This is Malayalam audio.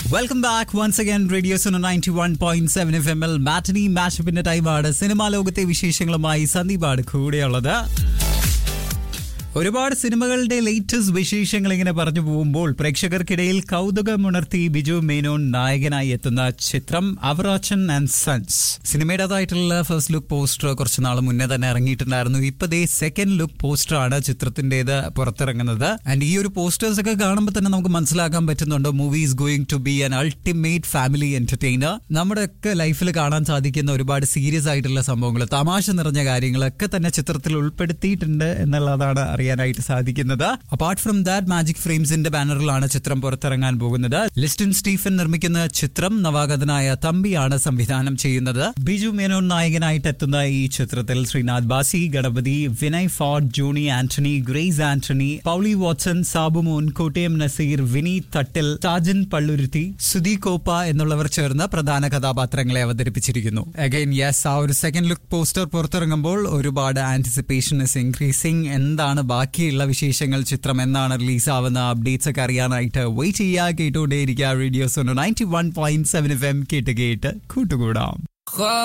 Welcome back once again radio സുന 91.7 FM matinee മാച്ചപ്പിന്റെ ടൈമാണ്. സിനിമാ ലോകത്തെ വിശേഷങ്ങളുമായി സന്ദീപാണ് കൂടെയുള്ളത്. ഒരുപാട് സിനിമകളുടെ ലേറ്റസ്റ്റ് വിശേഷങ്ങൾ ഇങ്ങനെ പറഞ്ഞു പോകുമ്പോൾ പ്രേക്ഷകർക്കിടയിൽ കൗതുകമുണർത്തി ബിജു മേനോൻ നായകനായി എത്തുന്ന ചിത്രം Avarachan and sons. സിനിമയുടേതായിട്ടുള്ള first look poster കുറച്ച് നാൾ മുന്നേ തന്നെ ഇറങ്ങിയിട്ടുണ്ടായിരുന്നു. ഇപ്പതേ സെക്കൻഡ് ലുക്ക് പോസ്റ്റർ ആണ് ചിത്രത്തിന്റേത് പുറത്തിറങ്ങുന്നത്. ആൻഡ് ഈ ഒരു പോസ്റ്റേഴ്സ് ഒക്കെ കാണുമ്പോൾ തന്നെ നമുക്ക് മനസ്സിലാക്കാൻ പറ്റുന്നുണ്ട് movie is going to B an ultimate family entertainer. നമ്മുടെ ഒക്കെ ലൈഫിൽ കാണാൻ സാധിക്കുന്ന ഒരുപാട് സീരിയസ് ആയിട്ടുള്ള സംഭവങ്ങൾ, തമാശ നിറഞ്ഞ കാര്യങ്ങളൊക്കെ തന്നെ ചിത്രത്തിൽ ഉൾപ്പെടുത്തിയിട്ടുണ്ട് എന്നുള്ളതാണ് അറിയാനായിട്ട് സാധിക്കുന്നത്. അപ്പാർട്ട് ഫ്രം ദാറ്റ് മാജിക് ഫ്രെയിംസിന്റെ ബാനറിലാണ് ചിത്രം പുറത്തിറങ്ങാൻ പോകുന്നത്. ലിസ്റ്റിൻ സ്റ്റീഫൻ നിർമ്മിക്കുന്ന ചിത്രം നവാഗതനായ തമ്പിയാണ് സംവിധാനം ചെയ്യുന്നത്. ബിജു മേനോൻ നായകനായിട്ട് എത്തുന്ന ഈ ചിത്രത്തിൽ ശ്രീനാഥ് ബാസി, Ganapathi, Vinay Ford, Johny Antony, grace Antony, Pauly Watson, Sabumon, Kottayam Naseer, Vineeth തട്ടിൽ, സാജൻ പള്ളുരുത്തി, സുധി കോപ്പ എന്നുള്ളവർ ചേർന്ന് പ്രധാന കഥാപാത്രങ്ങളെ അവതരിപ്പിച്ചിരിക്കുന്നു. അഗൈൻ യെസ്, ആ ഒരു സെക്കൻഡ് ലുക്ക് പോസ്റ്റർ പുറത്തിറങ്ങുമ്പോൾ ഒരുപാട് ആന്റിസിപ്പേഷൻ ഇസ് ഇൻക്രീസിംഗ്. എന്താണ് ബാക്കിയുള്ള വിശേഷങ്ങൾ, ചിത്രം എന്നാണ് റിലീസ് ആവുന്ന അപ്ഡേറ്റ്സ് ഒക്കെ അറിയാനായിട്ട് വെയിറ്റ് ചെയ്യുക. കേട്ടുകൊണ്ടേയിരിക്കുക റേഡിയോ സോണോ 91.7 FM. കേട്ട് കൂട്ടുകൂടാം.